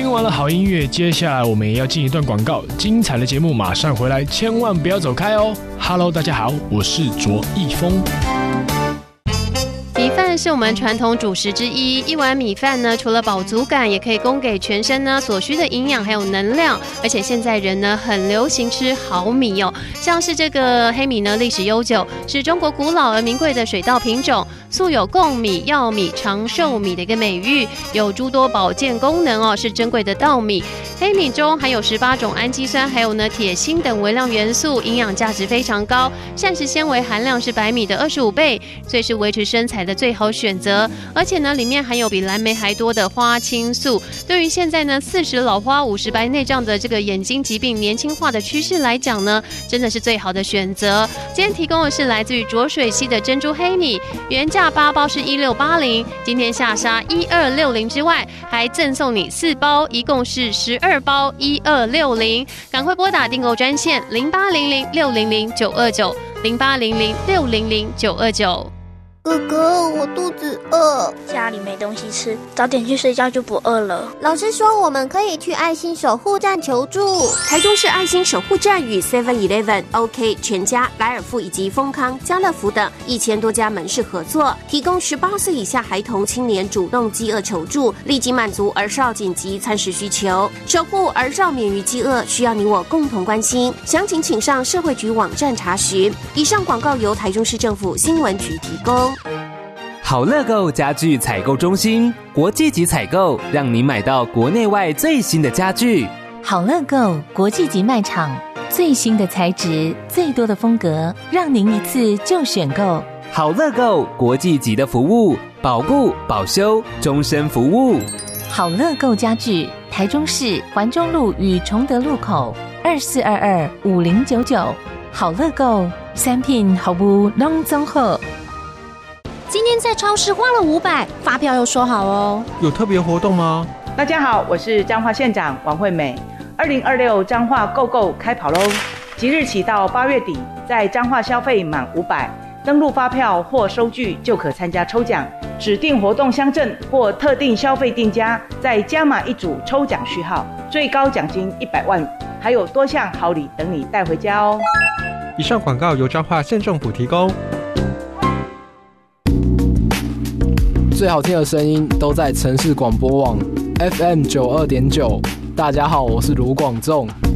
听完了好音乐，接下来我们也要进一段广告，精彩的节目马上回来，千万不要走开哦。Hello， 大家好，我是卓一峰。 米饭是我们传统主食之一，一碗米饭呢，除了饱足感，也可以供给全身呢所需的营养还有能量。而且现在人呢很流行吃好米哦，像是这个黑米呢历史悠久，是中国古老而名贵的水稻品种，素有贡米、药米、长寿米的一个美誉，有诸多保健功能哦，是珍贵的稻米。黑米中含有18种氨基酸，还有呢铁、锌等微量元素，营养价值非常高，膳食纤维含量是白米的25倍，所以是维持身材的最好选择。而且呢，里面含有比蓝莓还多的花青素，对于现在呢40老花50白内障的这个眼睛疾病年轻化的趋势来讲呢，真的是最好的选择。今天提供的是来自于浊水溪的珍珠黑米，原价8包是1680，今天下杀1260之外，还赠送你4包，一共是12包1260。赶快拨打订购专线0800600929，0800600929。 哥哥，我肚子饿， 家里没东西吃，早点去睡觉就不饿了。 老师说我们可以去爱心守护站求助。 台中市爱心守护站与 7-Eleven、OK 全家、莱尔富以及丰康、家乐福等1000多家门市合作，提供18岁以下孩童青年主动饥饿求助，立即满足儿少紧急餐食需求，守护儿少免于饥饿，需要你我共同关心。详情请上社会局网站查询。以上广告由台中市政府新闻局提供。 好乐购家具采购中心，国际级采购，让您买到国内外最新的家具。 好乐购国际级卖场，最新的材质，最多的风格，让您一次就选购。 好乐购国际级的服务，保固、保修、终身服务。 好乐购家具，台中市环中路与崇德路口24225099。好乐购产品服务拢综合。 今天在超市花了500，发票又收好哦。 有特别活动吗？ 大家好，我是彰化县长王惠美。2026彰化购购开跑喽！即日起到8月底，在彰化消费满500，登录发票或收据就可参加抽奖。指定活动乡镇或特定消费店家，再加码一组抽奖序号，最高奖金100万，还有多项好礼等你带回家哦。 以上广告由彰化县政府提供。 最好听的声音都在城市广播网 FM 92.9。大家好，我是卢广仲。